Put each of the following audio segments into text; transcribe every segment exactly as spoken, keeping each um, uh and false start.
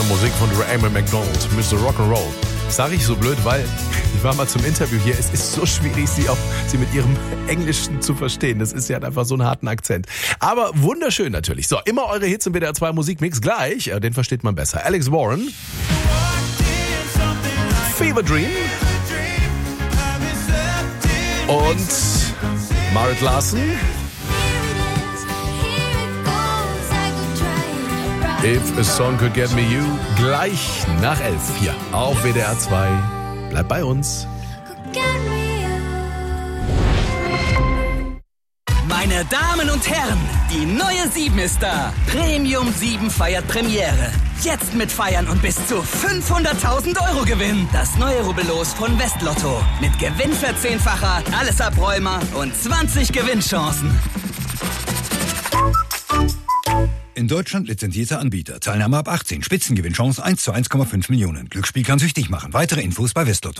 Musik von Raymond McDonald, Mister Rock'n'Roll. Sag ich so blöd, weil ich war mal zum Interview hier. Es ist so schwierig, sie auch sie mit ihrem Englischen zu verstehen. Das ist ja einfach so einen harten Akzent. Aber wunderschön natürlich. So, immer eure Hits im W D R zwei Musikmix gleich. Den versteht man besser. Alex Warren, Fever Dream und Marit Larson. If a Song Could Get Me You, gleich nach elf hier auf W D R zwei. Bleibt bei uns. Meine Damen und Herren, die neue sieben ist da. Premium sieben feiert Premiere. Jetzt mit Feiern und bis zu fünfhunderttausend Euro Gewinn. Das neue Rubbellos von Westlotto. Mit Gewinnverzehnfacher, alles Abräumer und zwanzig Gewinnchancen. In Deutschland lizenzierter Anbieter. Teilnahme ab achtzehn. Spitzengewinnchance eins zu eins Komma fünf Millionen. Glücksspiel kann süchtig machen. Weitere Infos bei Westlotto.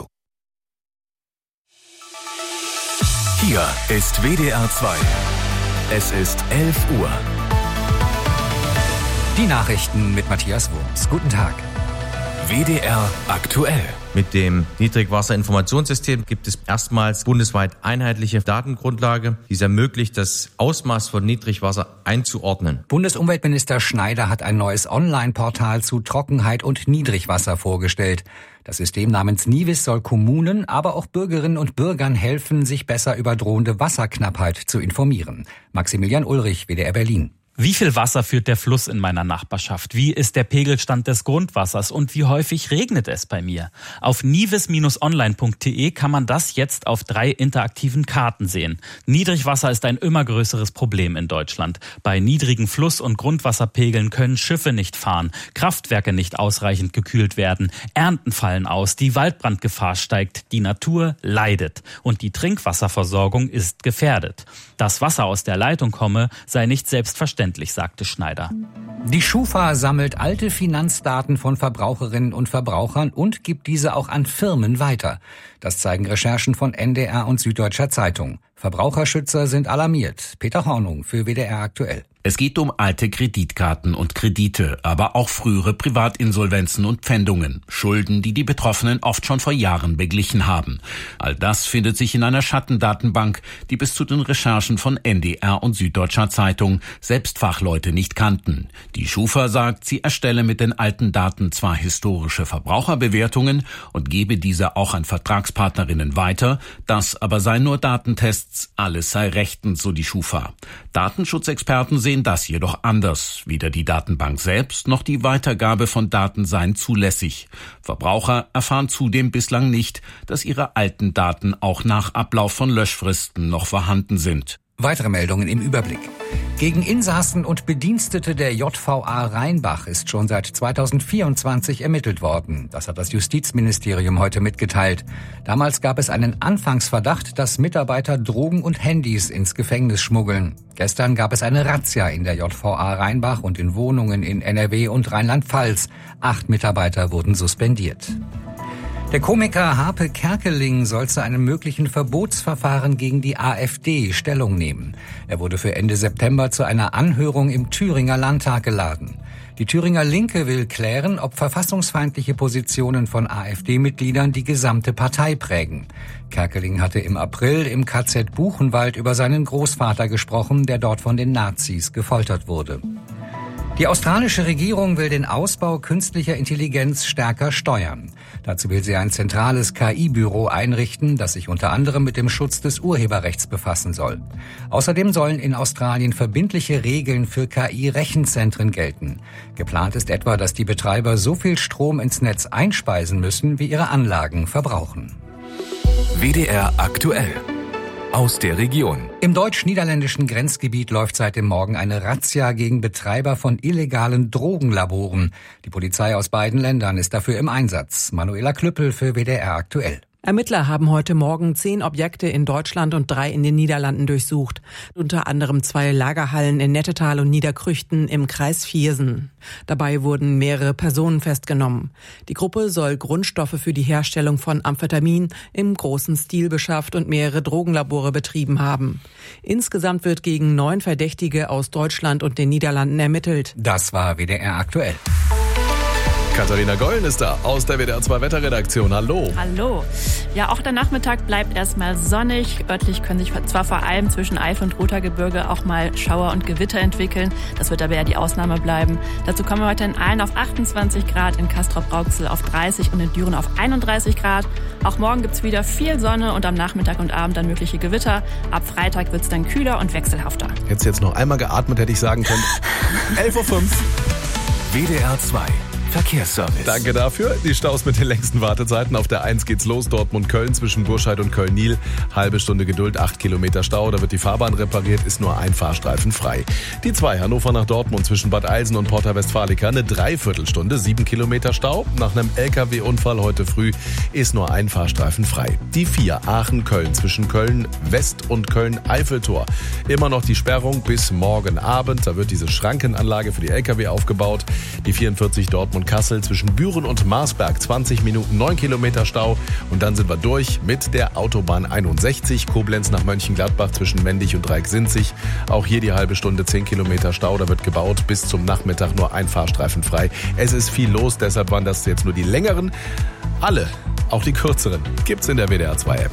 Hier ist W D R zwei. Es ist elf Uhr. Die Nachrichten mit Matthias Wurms. Guten Tag. W D R aktuell. Mit dem Niedrigwasserinformationssystem gibt es erstmals bundesweit einheitliche Datengrundlage, die es ermöglicht, das Ausmaß von Niedrigwasser einzuordnen. Bundesumweltminister Schneider hat ein neues Online-Portal zu Trockenheit und Niedrigwasser vorgestellt. Das System namens Nivis soll Kommunen, aber auch Bürgerinnen und Bürgern helfen, sich besser über drohende Wasserknappheit zu informieren. Maximilian Ulrich, W D R Berlin. Wie viel Wasser führt der Fluss in meiner Nachbarschaft? Wie ist der Pegelstand des Grundwassers? Und wie häufig regnet es bei mir? Auf nivis Bindestrich online Punkt de kann man das jetzt auf drei interaktiven Karten sehen. Niedrigwasser ist ein immer größeres Problem in Deutschland. Bei niedrigen Fluss- und Grundwasserpegeln können Schiffe nicht fahren, Kraftwerke nicht ausreichend gekühlt werden, Ernten fallen aus, die Waldbrandgefahr steigt, die Natur leidet und die Trinkwasserversorgung ist gefährdet. Dass Wasser aus der Leitung komme, sei nicht selbstverständlich, sagte Schneider. Die Schufa sammelt alte Finanzdaten von Verbraucherinnen und Verbrauchern und gibt diese auch an Firmen weiter. Das zeigen Recherchen von N D R und Süddeutscher Zeitung. Verbraucherschützer sind alarmiert. Peter Hornung für W D R aktuell. Es geht um alte Kreditkarten und Kredite, aber auch frühere Privatinsolvenzen und Pfändungen, Schulden, die die Betroffenen oft schon vor Jahren beglichen haben. All das findet sich in einer Schattendatenbank, die bis zu den Recherchen von N D R und Süddeutscher Zeitung selbst Fachleute nicht kannten. Die Schufa sagt, sie erstelle mit den alten Daten zwar historische Verbraucherbewertungen und gebe diese auch an Vertragspartnerinnen weiter, das aber seien nur Datentests, alles sei rechtens, so die Schufa. Datenschutzexperten sehen das jedoch anders. Weder die Datenbank selbst noch die Weitergabe von Daten seien zulässig. Verbraucher erfahren zudem bislang nicht, dass ihre alten Daten auch nach Ablauf von Löschfristen noch vorhanden sind. Weitere Meldungen im Überblick. Gegen Insassen und Bedienstete der J V A Rheinbach ist schon seit zweitausendvierundzwanzig ermittelt worden. Das hat das Justizministerium heute mitgeteilt. Damals gab es einen Anfangsverdacht, dass Mitarbeiter Drogen und Handys ins Gefängnis schmuggeln. Gestern gab es eine Razzia in der J V A Rheinbach und in Wohnungen in N R W und Rheinland-Pfalz. Acht Mitarbeiter wurden suspendiert. Der Komiker Harpe Kerkeling soll zu einem möglichen Verbotsverfahren gegen die AfD Stellung nehmen. Er wurde für Ende September zu einer Anhörung im Thüringer Landtag geladen. Die Thüringer Linke will klären, ob verfassungsfeindliche Positionen von AfD-Mitgliedern die gesamte Partei prägen. Kerkeling hatte im April im K Z Buchenwald über seinen Großvater gesprochen, der dort von den Nazis gefoltert wurde. Die australische Regierung will den Ausbau künstlicher Intelligenz stärker steuern. Dazu will sie ein zentrales K I-Büro einrichten, das sich unter anderem mit dem Schutz des Urheberrechts befassen soll. Außerdem sollen in Australien verbindliche Regeln für K I-Rechenzentren gelten. Geplant ist etwa, dass die Betreiber so viel Strom ins Netz einspeisen müssen, wie ihre Anlagen verbrauchen. W D R aktuell. Aus der Region. Im deutsch-niederländischen Grenzgebiet läuft seit dem Morgen eine Razzia gegen Betreiber von illegalen Drogenlaboren. Die Polizei aus beiden Ländern ist dafür im Einsatz. Manuela Klüppel für W D R aktuell. Ermittler haben heute Morgen zehn Objekte in Deutschland und drei in den Niederlanden durchsucht. Unter anderem zwei Lagerhallen in Nettetal und Niederkrüchten im Kreis Viersen. Dabei wurden mehrere Personen festgenommen. Die Gruppe soll Grundstoffe für die Herstellung von Amphetamin im großen Stil beschafft und mehrere Drogenlabore betrieben haben. Insgesamt wird gegen neun Verdächtige aus Deutschland und den Niederlanden ermittelt. Das war W D R aktuell. Katharina Gollen ist da aus der W D R zwei Wetterredaktion. Hallo. Hallo. Ja, auch der Nachmittag bleibt erstmal sonnig. Örtlich können sich zwar vor allem zwischen Eifel und Rothaargebirge auch mal Schauer und Gewitter entwickeln. Das wird aber eher die Ausnahme bleiben. Dazu kommen wir heute in Aalen auf achtundzwanzig Grad, in Castrop-Rauxel auf dreißig und in Düren auf einunddreißig Grad. Auch morgen gibt's wieder viel Sonne und am Nachmittag und Abend dann mögliche Gewitter. Ab Freitag wird's dann kühler und wechselhafter. Hättest jetzt noch einmal geatmet, hätte ich sagen können. elf Uhr fünf. W D R zwei Verkehrsservice. Danke dafür. Die Staus mit den längsten Wartezeiten. Auf der eins geht's los, Dortmund-Köln zwischen Burscheid und Köln-Nil. Halbe Stunde Geduld, acht Kilometer Stau. Da wird die Fahrbahn repariert, ist nur ein Fahrstreifen frei. Die zwei, Hannover nach Dortmund zwischen Bad Eilsen und Porta Westfalica, eine Dreiviertelstunde, sieben Kilometer Stau. Nach einem L K W-Unfall heute früh ist nur ein Fahrstreifen frei. Die vier, Aachen-Köln zwischen Köln-West und Köln-Eiffeltor. Immer noch die Sperrung bis morgen Abend. Da wird diese Schrankenanlage für die L K W aufgebaut. Die vierundvierzig, Dortmund Kassel zwischen Büren und Marsberg, zwanzig Minuten, neun Kilometer Stau. Und dann sind wir durch mit der Autobahn einundsechzig, Koblenz nach Mönchengladbach zwischen Mendig und Dreiecksinzig. Auch hier die halbe Stunde, zehn Kilometer Stau. Da wird gebaut, bis zum Nachmittag nur ein Fahrstreifen frei. Es ist viel los, deshalb waren das jetzt nur die längeren. Alle, auch die kürzeren, gibt's in der W D R zwei App.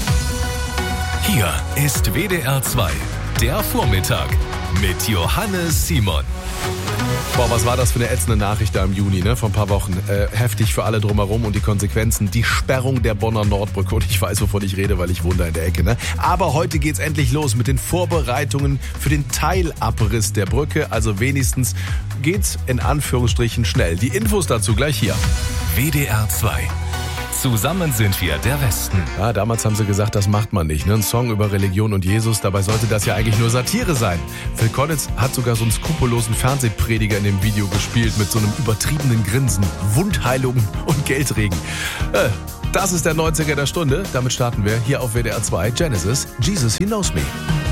Hier ist W D R zwei, der Vormittag mit Johannes Simon. Boah, was war das für eine ätzende Nachricht da im Juni, ne? Vor ein paar Wochen. Äh, heftig für alle drumherum und die Konsequenzen. Die Sperrung der Bonner Nordbrücke. Und ich weiß, wovon ich rede, weil ich wohne da in der Ecke, ne? Aber heute geht's endlich los mit den Vorbereitungen für den Teilabriss der Brücke. Also wenigstens geht's in Anführungsstrichen schnell. Die Infos dazu gleich hier. W D R zwei. Zusammen sind wir der Westen. Ja, damals haben sie gesagt, das macht man nicht. Ne? Ein Song über Religion und Jesus, dabei sollte das ja eigentlich nur Satire sein. Phil Collins hat sogar so einen skrupellosen Fernsehprediger in dem Video gespielt mit so einem übertriebenen Grinsen, Wundheilung und Geldregen. Äh, das ist der neunziger der Stunde. Damit starten wir hier auf W D R zwei. Genesis, Jesus, He Knows Me.